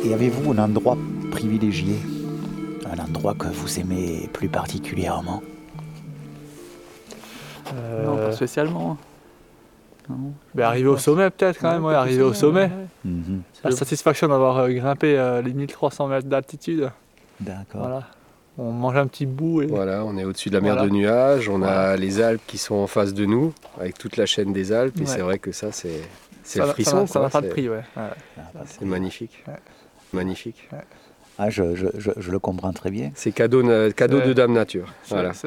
Et avez-vous un endroit privilégié? Un endroit que vous aimez plus particulièrement? Non, pas spécialement. Non. Mais arriver au sommet peut-être quand même, ouais, arriver au sommet. Mhm. La satisfaction d'avoir grimpé les 1300 mètres d'altitude. D'accord. Voilà. On mange un petit bout et... Voilà, on est au-dessus de la mer de nuages, on a les Alpes qui sont en face de nous, avec toute la chaîne des Alpes, et c'est vrai que ça, c'est le frisson. Ça n'a pas de prix, ouais. C'est magnifique. Ouais. Magnifique. Ah, je le comprends très bien. C'est cadeau de Dame Nature. Voilà.